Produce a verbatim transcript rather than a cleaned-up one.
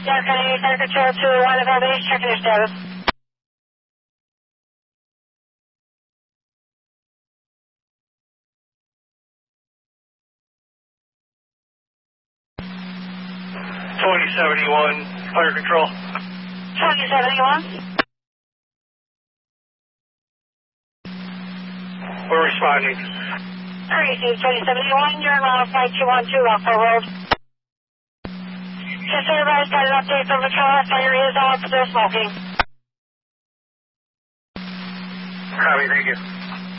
Yeah, can I send control to one of our base, checking your status. twenty seventy-one, fire control. twenty seventy-one. We're responding. Crazy, twenty seventy-one, you're in line flight two one two, Rockville Road. Just so everybody's got an update from the car, fire is on, but they're smoking. Copy, thank you.